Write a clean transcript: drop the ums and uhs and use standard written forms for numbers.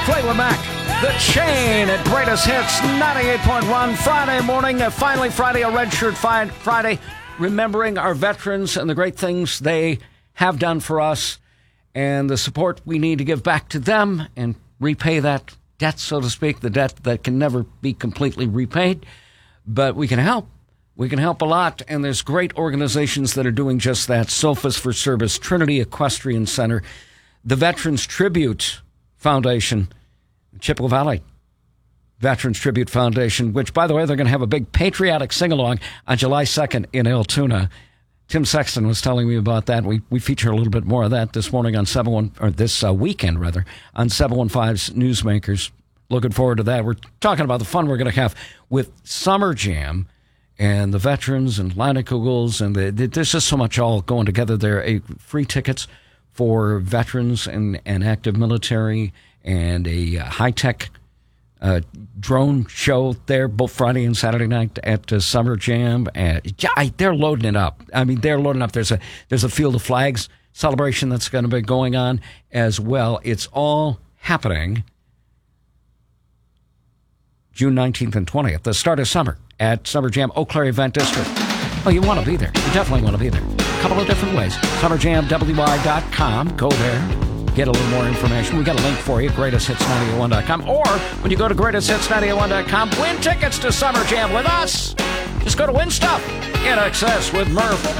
Fleetwood Mac, The Chain at Greatest Hits 98.1 Friday morning. Finally Friday, a Red Shirt Friday, remembering our veterans and the great things they have done for us and the support we need to give back to them and repay that debt, so to speak, the debt that can never be completely repaid. But we can help. We can help a lot, and there's great organizations that are doing just that. Sofas for Service, Trinity Equestrian Center, the Veterans Tribute Foundation, Chippewa Valley Veterans Tribute Foundation, which, by the way, they're going to have a big patriotic sing-along on July 2nd in Altoona. Tim Sexton was telling me about that. We feature a little bit more of that this morning on this weekend, rather, on 715's Newsmakers. Looking forward to that. We're talking about the fun we're going to have with Summer Jam and the veterans and Leinekugels, and there's just so much all going together there. Free tickets for veterans and active military, and a high-tech drone show there both Friday and Saturday night at Summer Jam. They're loading it up. I mean, they're loading up. There's a Field of Flags celebration that's going to be going on as well. It's all happening June 19th and 20th, the start of summer at Summer Jam Eau Claire Event District. Oh, you want to be there. You definitely want to be there. A couple of different ways. SummerJamWY.com. Go there. Get a little more information. We got a link for you, greatesthits981.com. Or when you go to greatesthits981.com, win tickets to Summer Jam with us. Just go to Win Stuff. Get access with Murph.